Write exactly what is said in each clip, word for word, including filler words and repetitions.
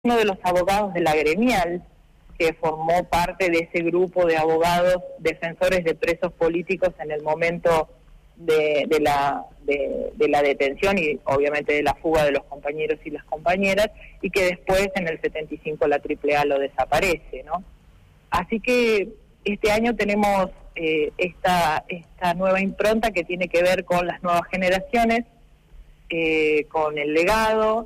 uno de los abogados de la gremial, que formó parte de ese grupo de abogados defensores de presos políticos en el momento de, de, la, de, de la detención y obviamente de la fuga de los compañeros y las compañeras, y que después en el setenta y cinco la Triple A lo desaparece, ¿no? Así que este año tenemos eh, esta, esta nueva impronta que tiene que ver con las nuevas generaciones, eh, con el legado.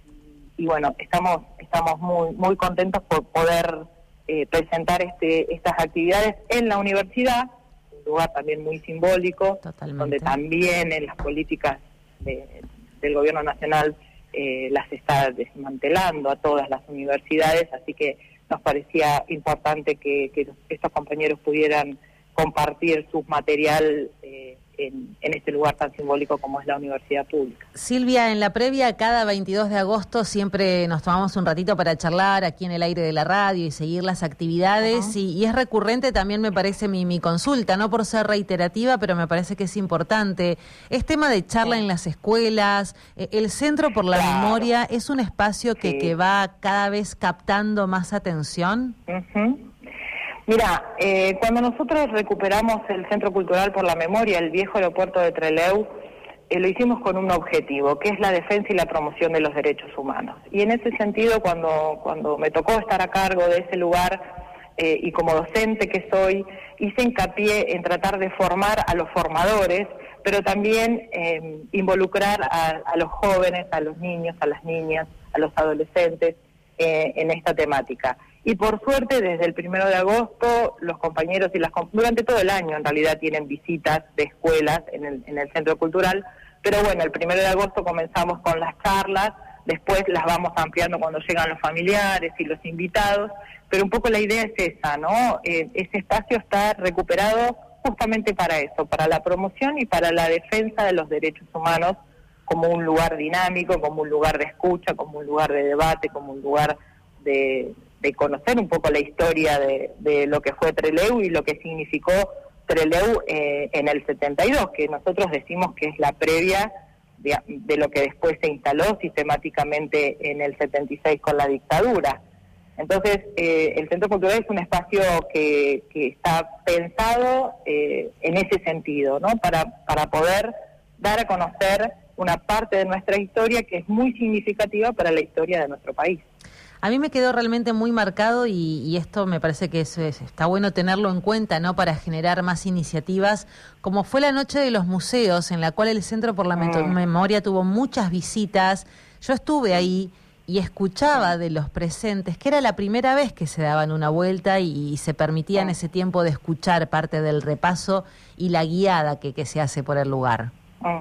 Y bueno, estamos estamos muy muy contentos por poder eh, presentar este estas actividades en la universidad, un lugar también muy simbólico. Totalmente. Donde también en las políticas de, del gobierno nacional eh, las está desmantelando a todas las universidades, así que nos parecía importante que, que estos compañeros pudieran compartir su material eh, En, en este lugar tan simbólico como es la universidad pública. Silvia, en la previa, cada veintidós de agosto siempre nos tomamos un ratito para charlar aquí en el aire de la radio y seguir las actividades, uh-huh. y, y es recurrente también, me parece, mi, mi consulta, no por ser reiterativa, pero me parece que es importante. Es tema de charla sí. en las escuelas, eh, el Centro por la claro. Memoria es un espacio que, sí. que va cada vez captando más atención. Uh-huh. Mira, eh, cuando nosotros recuperamos el Centro Cultural por la Memoria, el viejo aeropuerto de Trelew, eh, lo hicimos con un objetivo, que es la defensa y la promoción de los derechos humanos. Y en ese sentido, cuando, cuando me tocó estar a cargo de ese lugar, eh, y como docente que soy, hice hincapié en tratar de formar a los formadores, pero también eh, involucrar a, a los jóvenes, a los niños, a las niñas, a los adolescentes eh, en esta temática. Y por suerte, desde el primero de agosto, los compañeros y las durante todo el año en realidad tienen visitas de escuelas en el, en el Centro Cultural, pero bueno, el primero de agosto comenzamos con las charlas, después las vamos ampliando cuando llegan los familiares y los invitados, pero un poco la idea es esa, ¿no? Eh, ese espacio está recuperado justamente para eso, para la promoción y para la defensa de los derechos humanos, como un lugar dinámico, como un lugar de escucha, como un lugar de debate, como un lugar de... de conocer un poco la historia de, de lo que fue Trelew y lo que significó Trelew eh, en el setenta y dos, que nosotros decimos que es la previa de, de lo que después se instaló sistemáticamente en el setenta y seis con la dictadura. Entonces, eh, el Centro Cultural es un espacio que, que está pensado eh, en ese sentido, ¿no? Para, para poder dar a conocer una parte de nuestra historia que es muy significativa para la historia de nuestro país. A mí me quedó realmente muy marcado y, y esto me parece que es, es, está bueno tenerlo en cuenta, ¿no? Para generar más iniciativas, como fue la Noche de los Museos, en la cual el Centro por la mm. Memoria tuvo muchas visitas. Yo estuve ahí y escuchaba de los presentes que era la primera vez que se daban una vuelta y, y se permitían mm. ese tiempo de escuchar parte del repaso y la guiada que, que se hace por el lugar. Mm.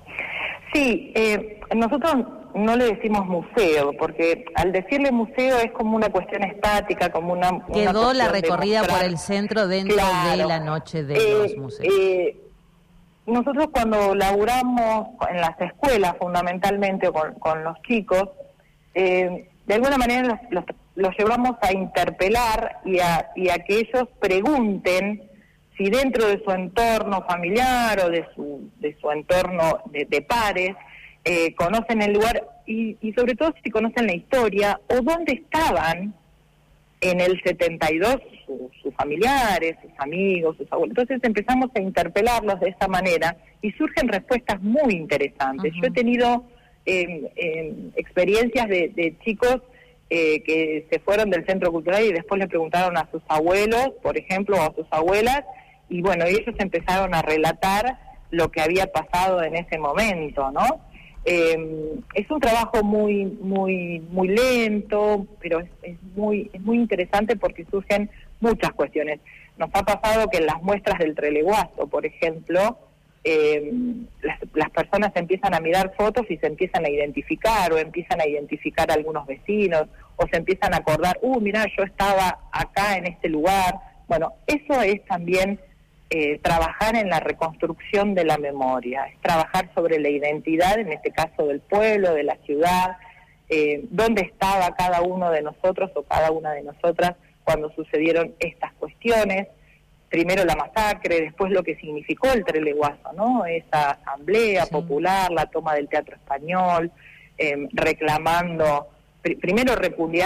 Sí, eh, nosotros no le decimos museo, porque al decirle museo es como una cuestión estática, como una... Quedó una la recorrida por el centro dentro claro, de la Noche de eh, los Museos. Eh, nosotros cuando laburamos en las escuelas, fundamentalmente con, con los chicos, eh, de alguna manera los, los, los llevamos a interpelar y a, y a que ellos pregunten si dentro de su entorno familiar o de su, de su entorno de, de pares, eh, conocen el lugar y, y sobre todo si conocen la historia o dónde estaban en el setenta y dos su, sus familiares, sus amigos, sus abuelos. Entonces empezamos a interpelarlos de esa manera y surgen respuestas muy interesantes. Uh-huh. Yo he tenido eh, eh, experiencias de, de chicos eh, que se fueron del Centro Cultural y después le preguntaron a sus abuelos, por ejemplo, o a sus abuelas, y bueno, ellos empezaron a relatar lo que había pasado en ese momento, ¿no? Eh, es un trabajo muy muy muy lento, pero es, es muy es muy interesante porque surgen muchas cuestiones. Nos ha pasado que en las muestras del Treleguazo, por ejemplo, eh, las, las personas empiezan a mirar fotos y se empiezan a identificar, o empiezan a identificar a algunos vecinos, o se empiezan a acordar, uh, mirá, yo estaba acá en este lugar. Bueno, eso es también Eh, trabajar en la reconstrucción de la memoria, es trabajar sobre la identidad, en este caso del pueblo, de la ciudad, eh, dónde estaba cada uno de nosotros o cada una de nosotras cuando sucedieron estas cuestiones, primero la masacre, después lo que significó el Treleguazo, ¿no? Esa asamblea sí. popular, la toma del Teatro Español, eh, reclamando pr- primero repudiar